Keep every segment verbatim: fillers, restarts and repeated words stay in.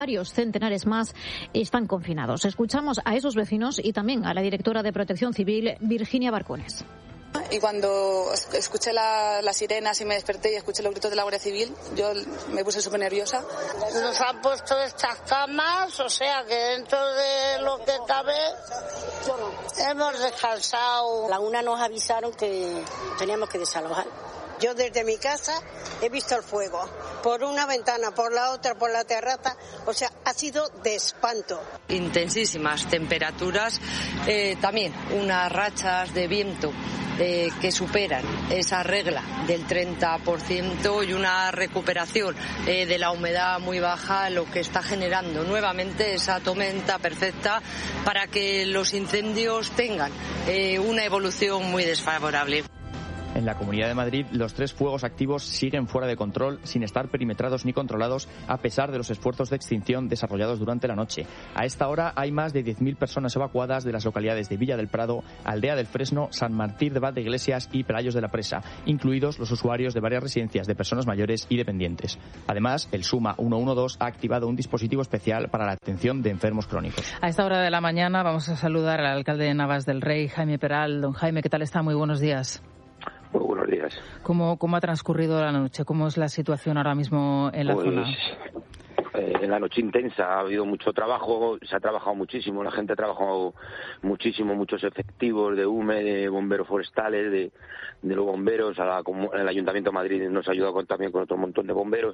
Varios centenares más están confinados. Escuchamos a esos vecinos y también a la directora de Protección Civil, Virginia Barcones. Y cuando escuché la, las sirenas y me desperté y escuché los gritos de la Guardia Civil, yo me puse súper nerviosa. Nos han puesto estas camas, o sea que dentro de lo que cabe hemos descansado. A la una nos avisaron que teníamos que desalojar. Yo desde mi casa he visto el fuego, por una ventana, por la otra, por la terraza, o sea, ha sido de espanto. Intensísimas temperaturas, eh, también unas rachas de viento eh, que superan esa regla del treinta por ciento y una recuperación eh, de la humedad muy baja, lo que está generando nuevamente esa tormenta perfecta para que los incendios tengan eh, una evolución muy desfavorable. En la Comunidad de Madrid, los tres fuegos activos siguen fuera de control, sin estar perimetrados ni controlados, a pesar de los esfuerzos de extinción desarrollados durante la noche. A esta hora hay más de diez mil personas evacuadas de las localidades de Villa del Prado, Aldea del Fresno, San Martín de Valdeiglesias y Pelayos de la Presa, incluidos los usuarios de varias residencias de personas mayores y dependientes. Además, el SUMA ciento doce ha activado un dispositivo especial para la atención de enfermos crónicos. A esta hora de la mañana vamos a saludar al alcalde de Navas del Rey, Jaime Peral. Don Jaime, ¿qué tal está? Muy buenos días. Muy buenos días. ¿Cómo, cómo ha transcurrido la noche? ¿Cómo es la situación ahora mismo en la pues, zona? Eh, en la noche intensa ha habido mucho trabajo, se ha trabajado muchísimo, la gente ha trabajado muchísimo, muchos efectivos de U M E, de bomberos forestales, de, de los bomberos, a la, el Ayuntamiento de Madrid nos ha ayudado con, también con otro montón de bomberos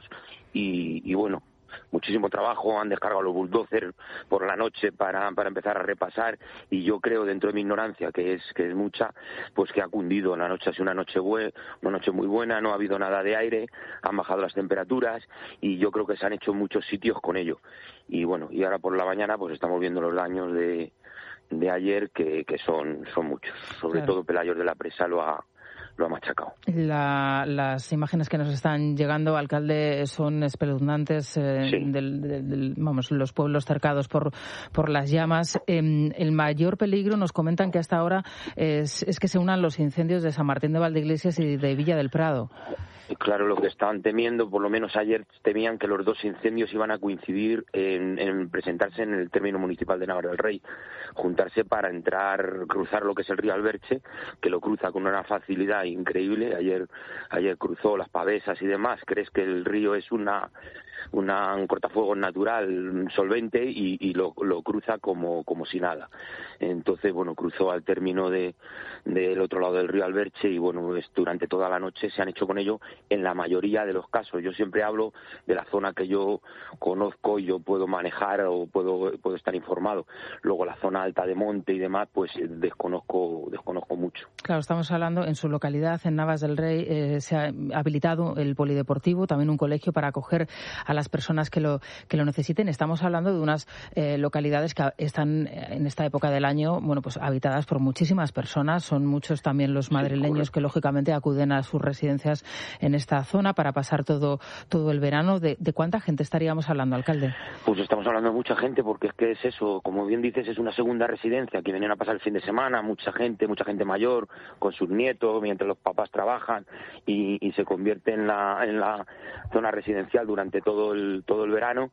y, y bueno, muchísimo trabajo, han descargado los bulldozers por la noche para, para empezar a repasar y yo creo, dentro de mi ignorancia, que es que es mucha, pues que ha cundido. La noche ha sido una noche buena, una noche muy buena, no ha habido nada de aire, han bajado las temperaturas y yo creo que se han hecho muchos sitios con ello. Y bueno, y ahora por la mañana pues estamos viendo los daños de, de ayer que, que son, son muchos. Sobre claro. todo Pelayos de la Presa lo ha lo ha machacado. La, las imágenes que nos están llegando, alcalde, son espeluznantes, eh, sí. del, del, del, vamos, los pueblos cercados por, por las llamas. Eh, el mayor peligro, nos comentan que hasta ahora es, es que se unan los incendios de San Martín de Valdeiglesias y de Villa del Prado. Claro, lo que estaban temiendo, por lo menos ayer temían que los dos incendios iban a coincidir en, en presentarse en el término municipal de Navas del Rey, juntarse para entrar, cruzar lo que es el río Alberche, que lo cruza con una facilidad increíble. Ayer, ayer cruzó las Pavesas y demás. Crees que el río es una una, un cortafuegos natural solvente y, y lo, lo cruza como, como si nada. Entonces, bueno, cruzó al término de del otro lado del río Alberche y, bueno, es, durante toda la noche se han hecho con ello en la mayoría de los casos. Yo siempre hablo de la zona que yo conozco y yo puedo manejar o puedo, puedo estar informado. Luego la zona alta de monte y demás, pues desconozco, desconozco mucho. Claro, estamos hablando en su localidad, en Navas del Rey, eh, se ha habilitado el polideportivo, también un colegio para acoger a las personas que lo que lo necesiten. Estamos hablando de unas eh, localidades que están en esta época del año, bueno, pues habitadas por muchísimas personas. Son muchos también los madrileños sí, que lógicamente acuden a sus residencias en esta zona para pasar todo todo el verano. ¿De, de cuánta gente estaríamos hablando, alcalde? Pues estamos hablando de mucha gente, porque es que es eso, como bien dices, es una segunda residencia que vienen a pasar el fin de semana, mucha gente, mucha gente mayor con sus nietos mientras los papás trabajan y, y se convierte en la en la zona residencial durante todo el todo el verano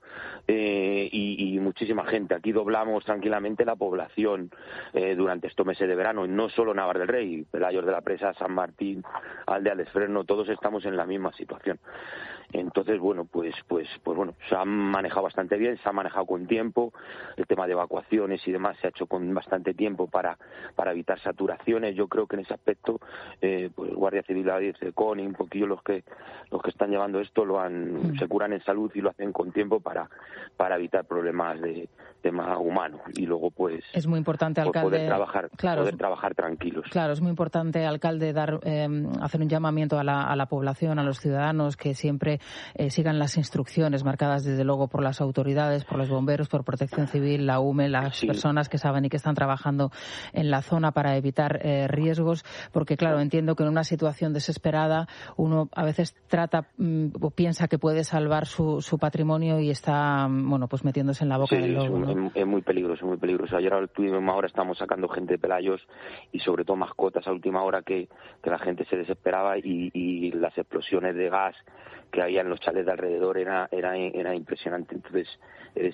eh, y, y muchísima gente. Aquí doblamos tranquilamente la población eh, durante estos meses de verano, y no solo Navas del Rey, Pelayos de la Presa, San Martín, Aldea del Fresno, todos estamos en la misma situación. Entonces, bueno, pues pues pues bueno, se han manejado bastante bien, se ha manejado con tiempo, el tema de evacuaciones y demás se ha hecho con bastante tiempo para para evitar saturaciones. Yo creo que en ese aspecto, eh, pues Guardia Civil, CONI, un poquillo los que los que están llevando esto lo han mm. se curan en salud y lo hacen con tiempo para para evitar problemas de tema humano, y luego pues es muy importante, pues, alcalde, poder trabajar claro, poder trabajar tranquilos. Claro, es muy importante, alcalde, dar eh, hacer un llamamiento a la, a la población, a los ciudadanos, que siempre eh, sigan las instrucciones marcadas desde luego por las autoridades, por los bomberos, por Protección Civil, la U M E, las sí. personas que saben y que están trabajando en la zona para evitar eh, riesgos, porque claro, entiendo que en una situación desesperada uno a veces trata mmm, o piensa que puede salvar su, su patrimonio y está, bueno, pues metiéndose en la boca sí, del lobo, ¿no? Es, es muy peligroso, muy peligroso. Ayer a última hora estamos sacando gente de Pelayos y sobre todo mascotas a última hora que, que la gente se desesperaba y, y las explosiones de gas que había en los chalets de alrededor era era era impresionante. Entonces